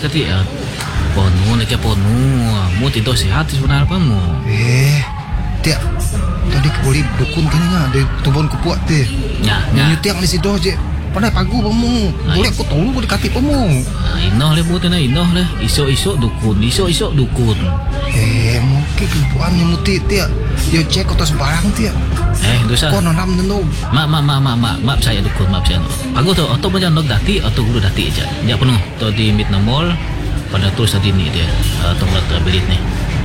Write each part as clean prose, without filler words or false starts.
kati ponu nak ponu mu tidur sihat sebenarnya apa mu tiap tadi boleh dukun kan nga de tubon ku puak te nyutiang di situ je pandai pagu pamu boleh aku tolong boleh kati pamu inoh le bu tena inoh le isok dukun mungkin kepuan yang muti tiap yo cek atas barang tiap dosa kau nanam nenu maaf saya dukun maaf saya pagu tu atau macam nok dati atau guru dati aja ya penuh tu di mid mall pada terus tadi ni dia tongkat bilik ni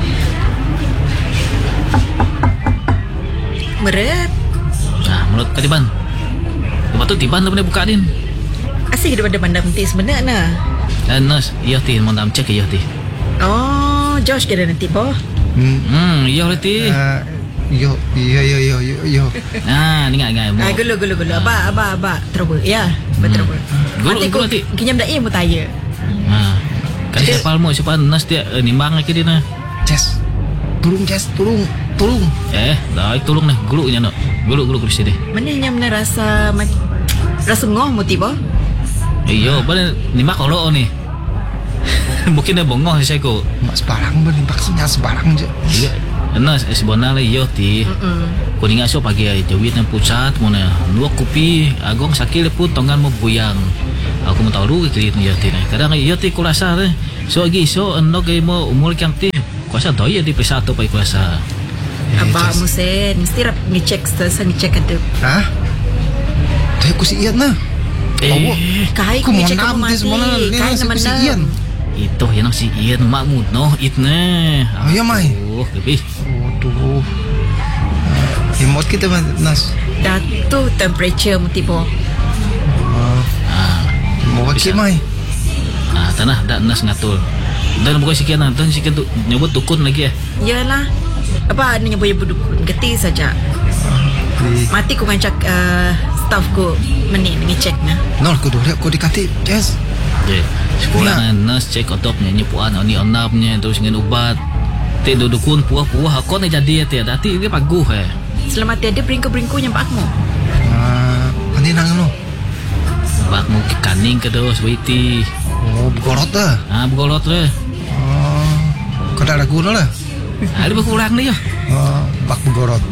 Meret. Menurut katiban. Lepas tu tiban tu boleh buka din. Asyik daripada bandar nanti sebenarnya. Nas, iya ti mau cek iya ti. Oh, Josh kira nanti boh. Iya ti. Yo. Ni ngai mo. Gulu. Aba. Trouble. Ya, betul. Gulu ti. Kinyam dah mau tanya. Kan siapa siapa nas dia nimbang lagi dia na. Jess. Tolong. Dah tolong nih, gulunya nak. Gulu di sini. Mana yang rasa ngoh mu tiba? Iyo, mana ni mak kalau ni. Mungkin dia bongong saya ko. Mak sebarang ben vaksinnya sebarang je. Iya. Enas sebenarnya iyo ti. Kuning aso pagi ay jawit ng pusat mo na. Nuwa kopi, agong sakit pun tongan mo buyang. Aku mau tahu kiri iyo ti na. Kadang iyo ti kurasa eh. So agi so ano kay mo umul kang ti. Kuasa doy di pesato pa kuasa. Abah musen mesti rap ngecek ada. Hah? Tapi aku si Ian na. Kai aku mau ngecek nam mati. di semua Kai nama si Ian. Itu yang si Ian makmud no itne. Ya mai. Lebih. Aduh. Himot kita nas. Datu temperature mu tiba. Mau ke mai. Tanah dak nas ngatul. Dan bukan sekian dan sekian tu nyebut dukun lagi ya. Yalah. Apa adanya nyebut dukun? Geti saja. Mati ku ngancak staff ku ngecek na. Nol ku dulu aku dikati. Yes. Sekolah nas cek otot nyanyi puan ni onapnya terus dengan ubat. Te dukun puah aku ni jadi ya dati dia paguh Selamat ada bringko yang pakmu. Ani nang no. Bakmu ke kaning ke dos witi. Begolot dah. Begolot le. Kau dah guna lah. Ada berkurang ni ya. Bak begolot.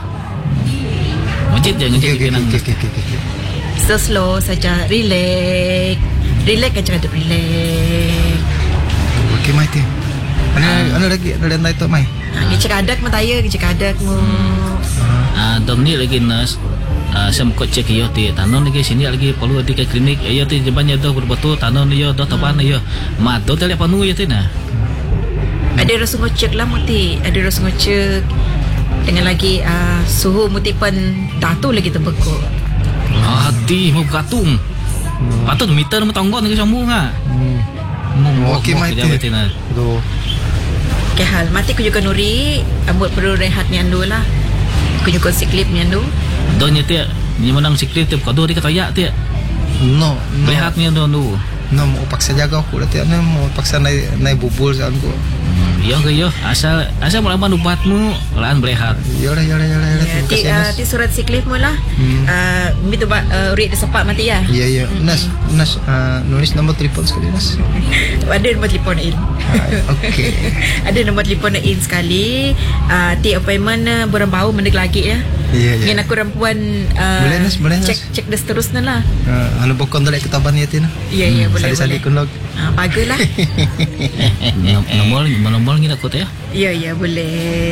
Macet jangan cek kenang. Slow saja, relax aja ada relax. Okey mai ti. Ana lagi ada naik tu mai. Ngecek adak mataya, ngecek adakmu. Dom ni lagi nas. Saya mau cek yo ti tanon lagi sini lagi perlu di klinik yo ti jebannya do betul tanon yo do tapan yo. Mat do tele panu yo ti na. Ada rasa ngecek lah muti, ada rasa ngecek dengan lagi suhu muti pun datu lagi terbekuk. Hati mau katung. Patut meter mau tonggon lagi sambung ha. Okey mai ti. Do. Ke hal mati ku juga nuri, ambut perlu rehat nyandu lah. Ku juga siklip nyandu. Donya ti ni menang siklip ti kado di kataya ti. No. Rehat nyandu no. No mau paksa jaga aku dah ti mau paksa naik bubul saan ku. Yo asal melawan ubatmu lahan berehat. Yolah. Ti surat siklif mu lah. Itu urit sepak mati ya. Iya. Nas nulis nombor telefon sekali Nas. Ada nombor telefon in. Okey. Ada nombor telefon in sekali. Ti appointment borang bau mendek lagi ya. Iya. Yang aku rampuan boleh Nas. Cek dah seterusnya lah. Anu bokon dalek ketaban ya Tina. Iya boleh. Sali kun log. Baguslah. Nombor ngira kota ya. Ya boleh.